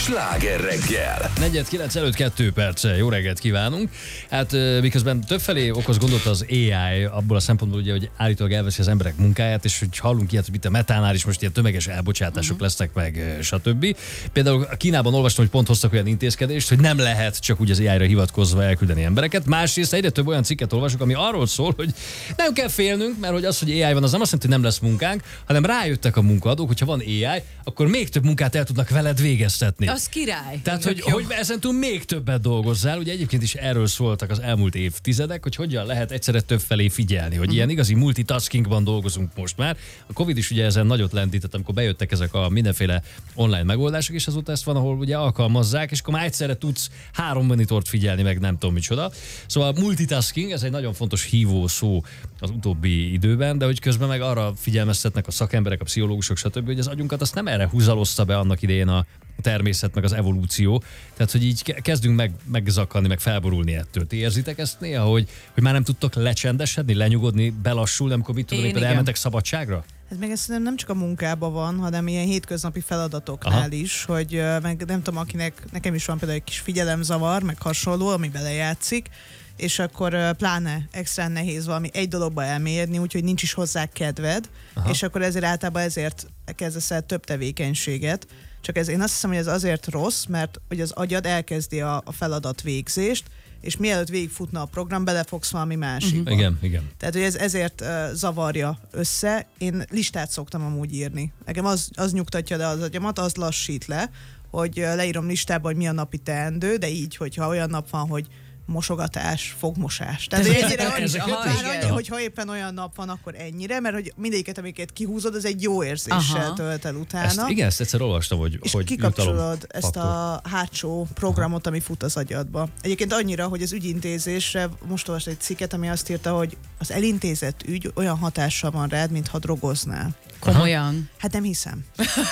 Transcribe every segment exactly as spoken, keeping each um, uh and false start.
Sláger reggel. negyven kilenc előtt kettő perc, jó reggelt kívánunk. Hát miközben többfelé okoz gondot az á i, abból a szempontból, ugye, hogy állítólag elveszi az emberek munkáját, és hogy hallunk ilyet, hogy itt a metánál is most ilyen tömeges elbocsátások uh-huh. lesznek meg, stb. Például Kínában olvastam, hogy pont hoztak olyan intézkedést, hogy nem lehet csak úgy az á i-ra hivatkozva elküldeni embereket. Másrészt egyre több olyan cikket olvasok, ami arról szól, hogy nem kell félnünk, mert hogy az, hogy á i van, az nem azt jelenti, hogy nem lesz munkánk, hanem rájöttek a munkaadók, hogyha van á i, akkor még több munkát el tudnak veled végeztetni. Az király. Tehát, hogy, hogy ezentúl még többet dolgozzál, ugye egyébként is erről szóltak az elmúlt évtizedek, hogy hogyan lehet egyszerre több felé figyelni, hogy uh-huh. ilyen igazi multitaskingban dolgozunk most már. A Covid is ugye ezen nagyot lendített, amikor bejöttek ezek a mindenféle online megoldások, és azóta ezt van, ahol ugye alkalmazzák, és akkor már egyszerre tudsz három monitort figyelni, meg nem tudom micsoda. Szóval a multitasking, ez egy nagyon fontos hívó szó az utóbbi időben, de hogy közben meg arra figyelmeztetnek a szakemberek, a pszichológusok, stb., hogy az agyunkat azt nem erre húzalozta be annak idején a természet, meg az evolúció. Tehát, hogy így kezdünk meg, megzakadni, meg felborulni ettől. Ti érzitek ezt néha, hogy, hogy már nem tudtok lecsendesedni, lenyugodni, belassulni, amikor mit tudom, hogy elmentek szabadságra? Ez meg ezt nem csak a munkában van, hanem ilyen hétköznapi feladatoknál Aha. is, hogy meg nem tudom, akinek, nekem is van például egy kis figyelemzavar, meg hasonló, ami belejátszik, és akkor pláne extra nehéz valami egy dologba elmélyedni, úgyhogy nincs is hozzá kedved, Aha. és akkor ezért általában ezért kezdesz el több tevékenységet. Csak ez, én azt hiszem, hogy ez azért rossz, mert hogy az agyad elkezdi a, a feladat végzést, és mielőtt végigfutna a program, belefogsz valami másikba. Uh-huh. Igen, igen. Tehát, hogy ez ezért uh, zavarja össze. Én listát szoktam amúgy írni. Nekem az, az nyugtatja le az agyamat, az lassít le, hogy uh, leírom listába, hogy mi a napi teendő, de így, hogyha olyan nap van, hogy mosogatás, fogmosás. Tehát ez ennyire, hogy, annyi, hogyha éppen olyan nap van, akkor ennyire, mert hogy mindegyiket, amiket kihúzod, az egy jó érzéssel Aha. tölt el utána. Ezt, igen, ezt egyszer olvastam, hogy és hogy kikapcsolod ezt a hátsó programot, ami fut az agyadba. Egyébként annyira, hogy az ügyintézésre most olvastam egy cikket, ami azt írta, hogy az elintézett ügy olyan hatással van rád, mintha drogoznál. Komolyan? Hát nem hiszem.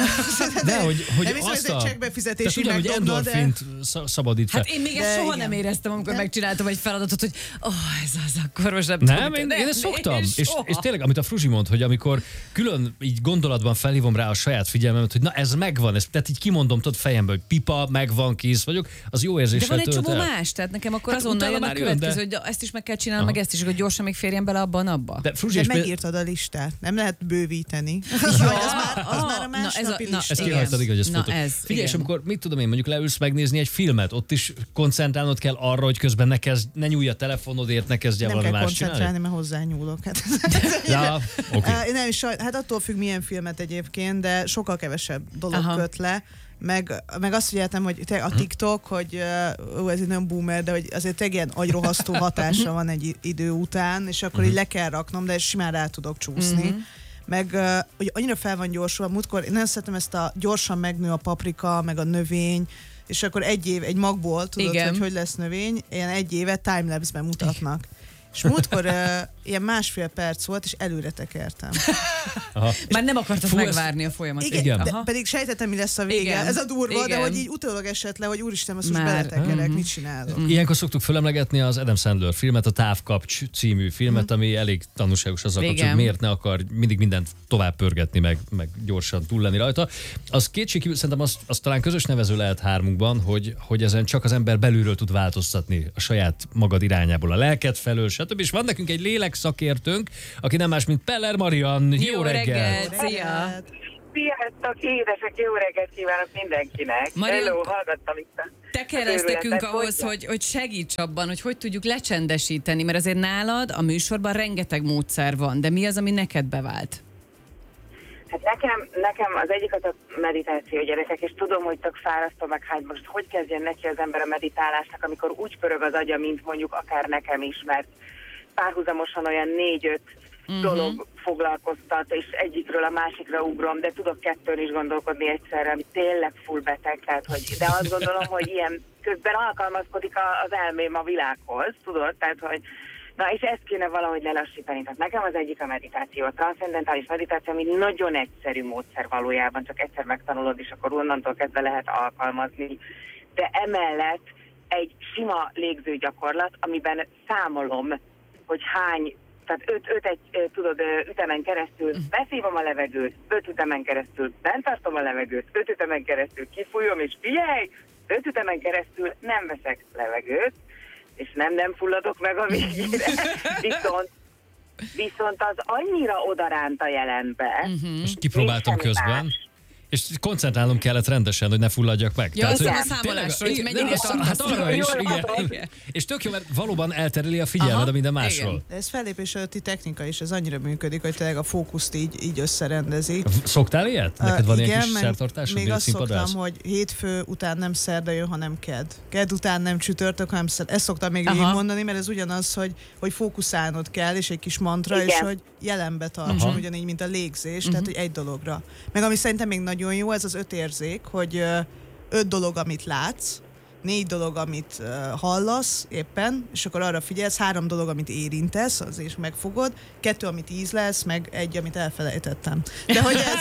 De, hogy, hogy nem hiszem, azt hogy a... egy csekkbefizetési hogy endorfint de... szabadít fel. Hát én még ezt soha igen. nem éreztem, amikor de... megcsináltam egy feladatot, hogy oh, ez az, akkor most nem, nem tudom. Én, én ezt szoktam. És, és tényleg, amit a Fruzsi mond, hogy amikor külön így gondolatban felhívom rá a saját figyelmemet, hogy na ez megvan, ez, tehát így kimondom tudod fejembe, hogy pipa, megvan, kész vagyok, az jó érzéssel tölt el. De van egy csomó el. más, tehát nekem akkor hát azonnal jön a következő, de... hogy ezt is meg kell csinálni, meg ezt is, hogy gyorsan még férjen bele abban abba. De, Fruzsi, de megírtad a listát, nem lehet bővíteni. Már, az már a másnapi lista. Ezt kihagytad, hogy ez fontos. Figyelj, és amikor mit tudom én, mondjuk leülsz megnézni egy filmet, ott is koncentrálnod kell arra, hogy közben ne, kezd, ne nyúlj a telefonodért, ne kezdje valami más csinálni. Nem kell koncentrálni, mert hozzányúlok. Hát, ja, okay. Nem is, hát attól függ, milyen filmet egyébként, de sokkal kevesebb dolog Aha. köt le. Meg, meg azt figyeltem, hogy te a TikTok, hogy uh, ez egy nagyon boomer, de hogy azért egy ilyen agyrohasztó hatása van egy idő után, és akkor uh-huh. így le kell raknom, de simán rá tudok csúszni. Uh-huh. Meg uh, hogy annyira fel van gyorsulva, múltkor én nem szeretem ezt a gyorsan megnő a paprika, meg a növény, és akkor egy év, egy magból tudod, Igen. hogy hogy lesz növény, ilyen egy évet timelapse-ben mutatnak. És múltkor uh, ilyen másfél perc volt, és előre tekertem. Aha. Már nem akartad Fú, megvárni a folyamatot. Igen, Igen. De pedig sejtettem, mi lesz a vége. Igen. Ez a durva, Igen. de hogy így utólag esett le, hogy úristen, azt most beletekerek, uh-huh. mit csinálok. Uh-huh. Ilyenkor szoktuk felemlegetni az Adam Sandler filmet, a Távkapcs című filmet, uh-huh. ami elég tanúságos azzal kapcsolatban, hogy miért ne akar mindig mindent tovább pörgetni, meg, meg gyorsan túl lenni rajta. Az kétségkívül szerintem az, az talán közös nevező lehet hármunkban, hogy, hogy ezen csak az ember belülről tud változtatni a saját magad irányából, a lelked felől, stb. És van nekünk egy lélekszakértőnk, aki nem más, mint Peller Marian. Jó, jó reggelt! Szia! Sziasztok, édesek, jó reggelt kívánok mindenkinek! Marian, Hello, hallgattam itt a te keresztekünk ahhoz, hogy, hogy segíts abban, hogy hogy tudjuk lecsendesíteni, mert azért nálad a műsorban rengeteg módszer van, de mi az, ami neked bevált? Hát nekem, nekem az egyik az a meditáció, gyerekek, és tudom, hogy tök fárasztó, meg hát most hogy kezdjen neki az ember a meditálásnak, amikor úgy pörög az agya, mint mondjuk akár nekem is, mert párhuzamosan olyan négy-öt uh-huh. dolog foglalkoztat, és egyikről a másikra ugrom, de tudok kettőn is gondolkodni egyszerre, ami tényleg full beteg, tehát, hogy, de azt gondolom, hogy ilyen közben alkalmazkodik az elmém a világhoz, tudod, tehát, hogy na, és ezt kéne valahogy lelassítani. Tehát nekem az egyik a meditáció, a transzcendentális meditáció, ami nagyon egyszerű módszer valójában, csak egyszer megtanulod, és akkor onnantól kezdve lehet alkalmazni. De emellett egy sima légzőgyakorlat, amiben számolom, hogy hány tehát öt, öt egy, tudod, ütemen keresztül beszívom a levegőt, öt ütemen keresztül bent tartom a levegőt, öt ütemen keresztül kifújom, és figyelj, öt ütemen keresztül nem veszek levegőt, és nem nem fulladok meg a végére. Viszont, viszont az annyira odaránt a jelenbe. Uh-huh. És kipróbáltam közben. Más. És koncentrálnom kellett rendesen, hogy ne fulladjak meg. Ja, tehát, az a számolásra, hogy mennyire tartasz. Hát arra is, igen. És tök jó, mert valóban eltereli a figyelmed a minden másról. Igen. De ez fellépés előtti technika is, ez annyira működik, hogy tényleg a fókuszt így, így összerendezi. Szoktál ilyet? Neked van uh, ilyen kis szertartásod? Még azt szoktam, hogy hétfő után nem szerda jön, hanem kedd. Kedd után nem csütörtök, hanem szerda. Ezt szoktam még így mondani, mert ez ugyanaz, hogy, hogy fókuszálnod kell, és egy kis mantra, igen. És hogy jelenbe tartson, ugyanígy, mint a légzés, uh-huh. Tehát hogy egy dologra. Meg ami szerintem még nagyon jó, ez az öt érzék, hogy öt dolog, amit látsz, négy dolog, amit uh, hallasz éppen, és akkor arra figyelsz, három dolog, amit érintesz, az is megfogod, kettő, amit ízlelsz, meg egy, amit elfelejtettem. De hogy ez...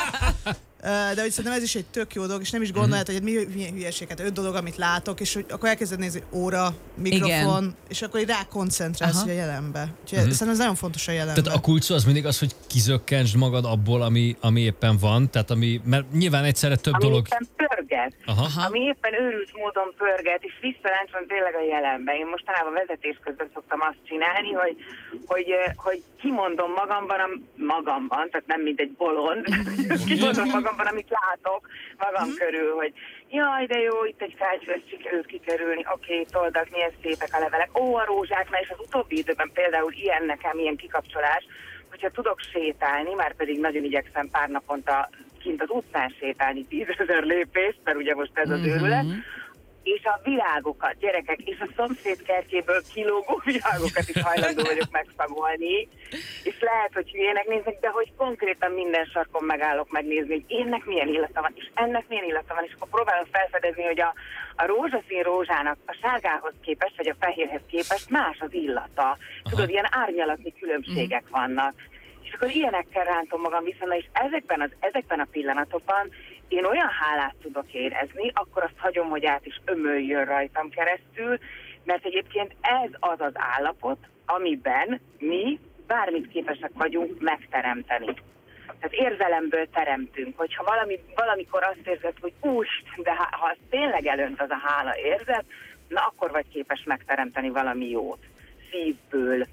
De hogy szerintem ez is egy tök jó dolog, és nem is gondolod, hogy mi milyen hülyeséget, öt dolog, amit látok, és hogy akkor elkezded nézni óra, mikrofon, igen. És akkor így rákoncentrálsz a jelenbe. Úgyhogy uh-huh. Szerintem ez nagyon fontos a jelenbe. Tehát a kulcs az mindig az, hogy kizökkentsd magad abból, ami, ami éppen van, tehát ami, mert nyilván egyszerre több ami dolog... Éppen pörget, Aha. ami éppen őrült módon pörget, és visszaráncson tényleg a jelenbe. Én mostanában vezetés közben szoktam azt csinálni, hogy, hogy, hogy kimondom magamban, magamban, tehát nem mint egy bolond, kimondom magamban, amit látok magam mm. körül, hogy jaj, de jó, itt egy kágyfőzt sikerült kikerülni, oké, okay, toldak, milyen szépek a levelek, ó, a rózsák, na és az utóbbi időben például ilyen nekem, ilyen kikapcsolás, hogyha tudok sétálni, már pedig nagyon igyekszem pár naponta kint az utcán sétálni tízezer lépést, mert ugye most ez az mm-hmm. őrület, és a virágokat, gyerekek, és a szomszéd kertjéből kilógó virágokat is hajlandó vagyok megszagolni, és lehet, hogy hülyének néznek, de hogy konkrétan minden sarkon megállok megnézni, hogy ennek milyen illata van, és ennek milyen illata van, és akkor próbálom felfedezni, hogy a, a rózsaszín rózsának a sárgához képest, vagy a fehérhez képest más az illata. Aha. Tudod, ilyen árnyalatni különbségek mm. vannak. És akkor ilyenekkel rántom magam vissza, és ezekben, az, ezekben a pillanatokban én olyan hálát tudok érezni, akkor azt hagyom, hogy át is ömöljön rajtam keresztül, mert egyébként ez az az állapot, amiben mi bármit képesek vagyunk megteremteni. Tehát érzelemből teremtünk, hogyha valami, valamikor azt érzed, hogy úst, de ha, ha az tényleg elönt az a hála érzet, na akkor vagy képes megteremteni valami jót. Szívből.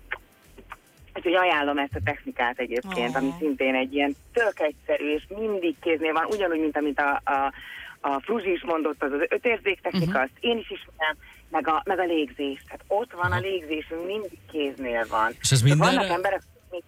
Úgyhogy ajánlom ezt a technikát egyébként, oh. ami szintén egy ilyen tök egyszerű, és mindig kéznél van, ugyanúgy, mint amit a, a, a Fruzsi is mondott, az az ötérzék technika, uh-huh. azt én is ismerem, meg a, meg a légzés. Tehát ott van a légzés, mindig kéznél van. És ez mindenre... Vannak emberek, még...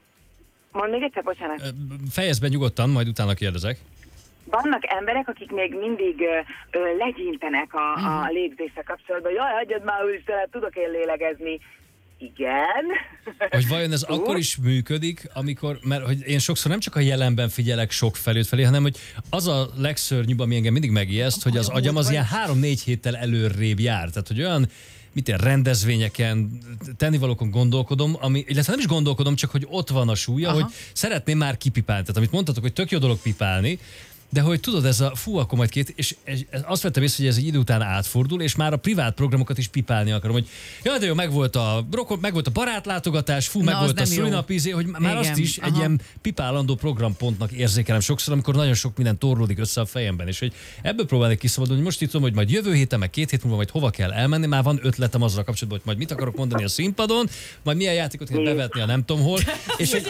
Mondd még egyszer, bocsánat. Fejezd be nyugodtan, majd utána kérdezek. Vannak emberek, akik még mindig ö, ö, legyintenek a, uh-huh. a légzéssel kapcsolatban. Jaj, hagyjad már, Istenem, tudok én lélegezni. Igen. Hogy vajon ez akkor is működik, amikor, mert hogy én sokszor nem csak a jelenben figyelek sok felőtt felé, hanem hogy az a legszörnyűbb, ami engem mindig megijeszt, hogy az agyam az ilyen három-négy héttel előrébb jár. Tehát, hogy olyan mit ilyen rendezvényeken, tennivalókon gondolkodom, ami, illetve nem is gondolkodom, csak hogy ott van a súlya, Aha. hogy szeretném már kipipálni. Tehát amit mondtatok, hogy tök jó dolog pipálni, de hogy tudod, ez a fú, akkor majd két, és azt vettem észre, hogy ez egy idő után átfordul, és már a privát programokat is pipálni akarom, hogy jaj, de jó, megvolt a, megvolt a barátlátogatás, fú, megvolt a szülinapizé, hogy már igen, azt is aha. egy ilyen pipálandó programpontnak érzékelem sokszor, amikor nagyon sok minden torlódik össze a fejemben, és hogy ebből próbálnék kiszabadulni, hogy most itt tudom, hogy majd jövő héten, meg két hét múlva majd hova kell elmenni, már van ötletem azzal kapcsolatban, hogy majd mit akarok mondani a színpadon, majd milyen játékot kell bevetni a nem tudom hol, és hogy,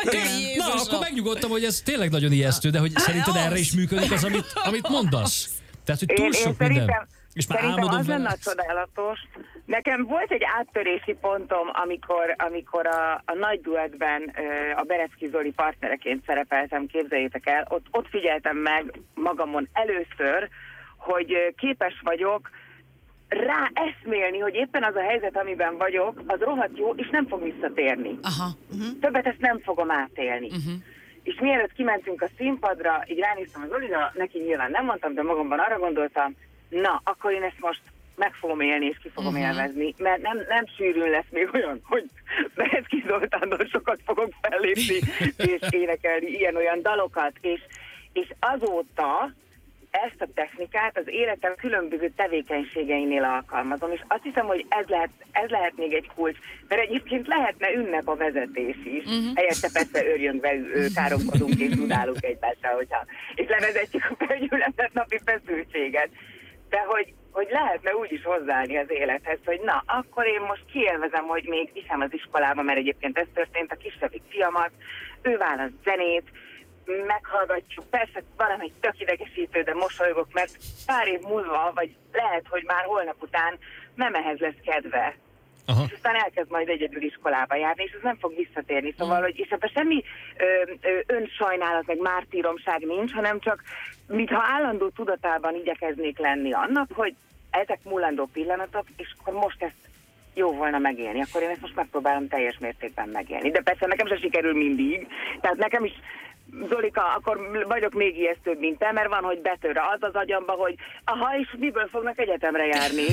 na, akkor megnyugodtam, hogy ez tényleg nagyon ijesztő, de hogy szerinted erre is működik az, amit, amit mondasz. Tehát, hogy túl én, sok én minden. És már szerintem álmodom az vele. lenne a csodálatos. Nekem volt egy áttörési pontom, amikor, amikor a, a nagy duettben a Berecki Zoli partnereként szerepeltem, képzeljétek el. Ott, ott figyeltem meg magamon először, hogy képes vagyok rá eszmélni, hogy éppen az a helyzet, amiben vagyok, az rohadt jó, és nem fog visszatérni. Aha. Uh-huh. Többet ezt nem fogom átélni. Uh-huh. És mielőtt kimentünk a színpadra, így ránéztem az Zolira, neki nyilván nem mondtam, de magamban arra gondoltam, na, akkor én ezt most meg fogom élni, és ki fogom uh-huh. élvezni, mert nem, nem sűrűn lesz még olyan, hogy Berecki Zoltándon sokat fogok fellépni, és énekelni ilyen-olyan dalokat, és, és azóta ezt a technikát az életem különböző tevékenységeinél alkalmazom, és azt hiszem, hogy ez lehet, ez lehet még egy kulcs, mert egyébként lehetne ünnep a vezetés is, uh-huh. helyette persze örjöngve káromkodunk és dudálunk egymással, hogyha, és levezetjük a begyűlöttet napi feszültséget. De hogy, hogy lehetne úgy is hozzáállni az élethez, hogy na, akkor én most kielvezem, hogy még viszem az iskolába, mert egyébként ez történt, a kisebbik fiamat, ő választ zenét, meghallgatjuk, persze valami tök idegesítő, de mosolygok, mert pár év múlva, vagy lehet, hogy már holnap után nem ehhez lesz kedve. Aha. És aztán elkezd majd egyedül iskolába járni, és ez nem fog visszatérni. Szóval, hogy, és ebben semmi ö, ö, önsajnálat, meg mártíromság nincs, hanem csak mintha állandó tudatában igyekeznék lenni annak, hogy ezek múlandó pillanatok, és akkor most ezt jó volna megélni, akkor én ezt most megpróbálom teljes mértékben megélni. De persze nekem sem sikerül mindig, tehát nekem is Zolika, akkor vagyok még ijesztőbb, mint te, mert van, hogy betör az az agyamba, hogy aha, és miből fognak egyetemre járni?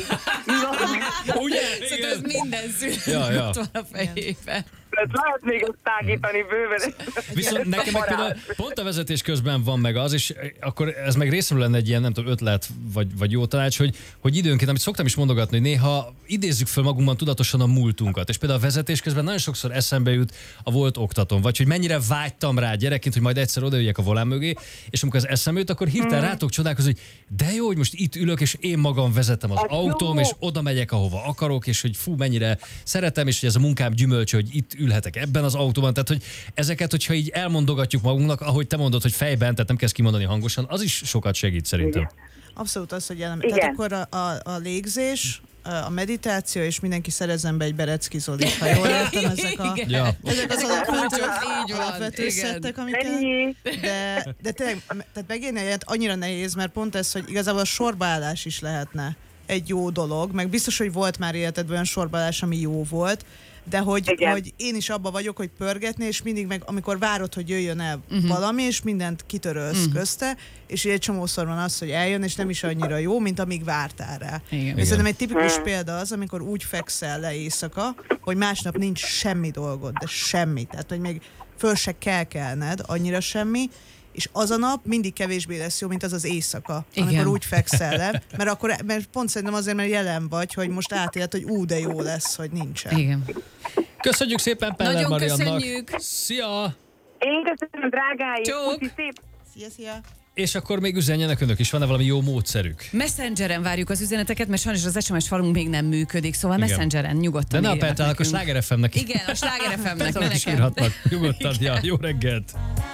Ugye? Szóval ez minden szülő ja, ja. ott van a fejében. Lehet még ezt tágítani bőven. Viszont nekem meg például pont a vezetés közben van meg az, és akkor ez meg részemről lenne egy ilyen, nem tudom, ötlet, vagy, vagy jó tanács, hogy, hogy időnként, amit szoktam is mondogatni, hogy néha idézzük föl magunkban tudatosan a múltunkat, és például a vezetés közben nagyon sokszor eszembe jut a volt oktatóm, vagy hogy mennyire vágytam rá gyerekként, hogy majd egyszer odaüljek a volán mögé, és amikor az eszembe jut, akkor hirtelen rátok csodálkozni, hogy de jó, hogy most itt ülök, és én magam vezetem az ez autóm, jó. És oda megyek, ahova akarok, és hogy fú, mennyire szeretem, és hogy ez a munkám gyümölcs, hogy itt ülhetek ebben az autóban, tehát hogy ezeket, hogyha így elmondogatjuk magunknak, ahogy te mondod, hogy fejben, tehát nem kezd kimondani hangosan, az is sokat segít szerintem. Igen. Abszolút az, hogy elem. Tehát akkor a, a, a légzés, a meditáció, és mindenki szerezzen be egy Berecki Zolit, ha jól értem, ezek, a, ja. ezek az alapvető, alapvető szettek, amiket... De, de tényleg, tehát megérni egyet annyira nehéz, mert pont ez, hogy igazából a sorbaállás is lehetne egy jó dolog, meg biztos, hogy volt már életedben olyan sorbaállás, ami jó volt, de hogy, hogy én is abba vagyok, hogy pörgetni, és mindig meg, amikor várod, hogy jöjjön el uh-huh. valami, és mindent kitörölsz uh-huh. közte, és egy csomószor van az, hogy eljön, és nem is annyira jó, mint amíg vártál rá. Igen. És szerintem egy tipikus példa az, amikor úgy fekszel le éjszaka, hogy másnap nincs semmi dolgod, de semmi. Tehát, hogy még föl se kell kelned, annyira semmi, és az a nap mindig kevésbé lesz jó, mint az az éjszaka, igen. amikor úgy fekszel le, mert akkor mert pont szerintem azért, mert jelen vagy, hogy most átélt, hogy ú, de jó lesz, hogy nincsen. Igen. Köszönjük szépen Peller Mariannak. Köszönjük. Szia! Én köszönöm, drágáim. Csók. Szia, szia. És akkor még üzenjenek önök is, van-e valami jó módszerük? Messengeren várjuk az üzeneteket, mert sajnos az es em es falunk még nem működik, szóval igen. Messengeren nyugodtan. De ne a Petának, a Sláger ef em-nek. Igen, a Sláger ef em-nek. Petának is írhatnak. Nyugodtan, ja, jó reggelt!